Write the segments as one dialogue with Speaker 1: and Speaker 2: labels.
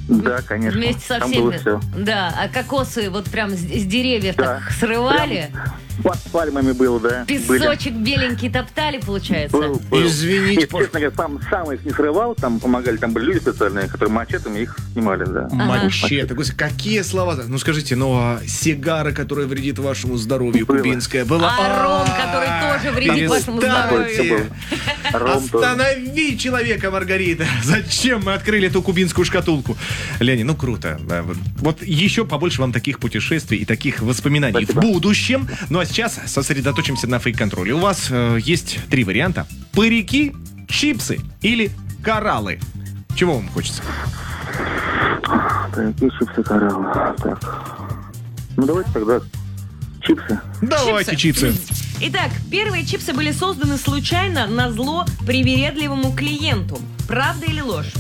Speaker 1: Да, конечно.
Speaker 2: Вместе со
Speaker 1: Там было
Speaker 2: всеми.
Speaker 1: все.
Speaker 2: Да, а кокосы вот прям с деревьев
Speaker 1: Да.
Speaker 2: так срывали.
Speaker 1: Под пальмами было, да.
Speaker 2: Песочек беленький топтали, получается.
Speaker 1: Был.
Speaker 3: Извините,
Speaker 1: Нет, честно говоря, сам их не срывал, там помогали, там были люди специальные, которые мачетами их снимали, да.
Speaker 3: Мачете. Господи, какие слова. Ну скажите, сигара, которая вредит вашему здоровью,
Speaker 1: Было.
Speaker 3: кубинская, была.
Speaker 2: А ром, который тоже вредит вашему
Speaker 3: перестаньте.
Speaker 2: здоровью.
Speaker 1: Ром тоже.
Speaker 3: Останови человека, Маргарита. Зачем мы открыли эту кубинскую шкатулку? Леонид, ну круто. Да, вот еще побольше вам таких путешествий и таких воспоминаний
Speaker 1: Спасибо.
Speaker 3: в будущем. Ну а сейчас сосредоточимся на фейк-контроле. У вас есть 3 варианта. Парики, чипсы или кораллы. Чего вам хочется?
Speaker 1: Такие чипсы кораллы. Так. Ну, давайте тогда чипсы.
Speaker 3: Давайте чипсы.
Speaker 2: Итак, первые чипсы были созданы случайно на зло привередливому клиенту. Правда или ложь?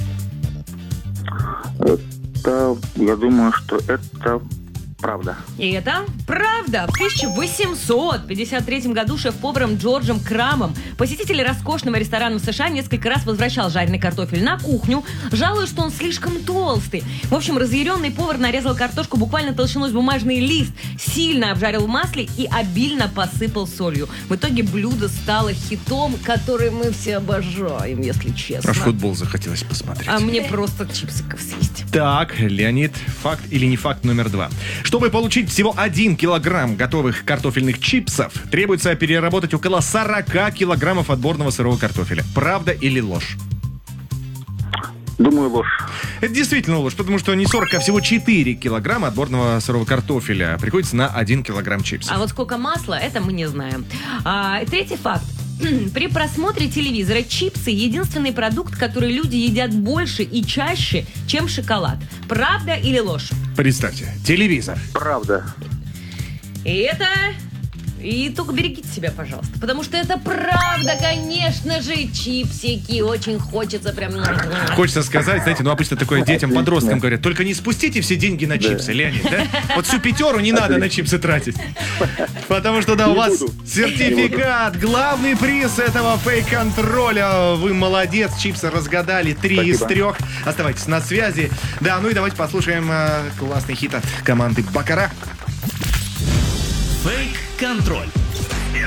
Speaker 1: Это, я думаю, что это правда.
Speaker 2: И это правда. В 1853 году шеф-поваром Джорджем Крамом посетитель роскошного ресторана в США несколько раз возвращал жареный картофель на кухню, жалуясь, что он слишком толстый. В общем, разъяренный повар нарезал картошку буквально толщиной с бумажный лист, сильно обжарил в масле и обильно посыпал солью. В итоге блюдо стало хитом, который мы все обожаем, если честно.
Speaker 3: Аж футбол захотелось посмотреть.
Speaker 2: А мне просто чипсиков съесть.
Speaker 3: Так, Леонид, факт или не факт номер 2. Чтобы получить всего 1 килограмм готовых картофельных чипсов, требуется переработать около 40 килограммов отборного сырого картофеля. Правда или ложь?
Speaker 1: Думаю, ложь.
Speaker 3: Это действительно ложь, потому что не 40, а всего 4 килограмма отборного сырого картофеля приходится на 1 килограмм чипсов.
Speaker 2: А вот сколько масла, это мы не знаем. Третий факт. При просмотре телевизора чипсы – единственный продукт, который люди едят больше и чаще, чем шоколад. Правда или ложь?
Speaker 3: Представьте, телевизор.
Speaker 1: Правда.
Speaker 2: И это... И только берегите себя, пожалуйста. Потому что это правда, конечно же, чипсики. Очень хочется прям...
Speaker 3: Хочется сказать, знаете, ну обычно такое детям, подросткам говорят, только не спустите все деньги на чипсы, Леонид, да? Вот всю пятеру не надо на чипсы тратить. Потому что, да, у вас сертификат, главный приз этого фейк-контроля. Вы молодец, чипсы разгадали 3 из 3. Оставайтесь на связи. Да, ну и давайте послушаем классный хит от команды Бакара.
Speaker 4: Фейк-контроль.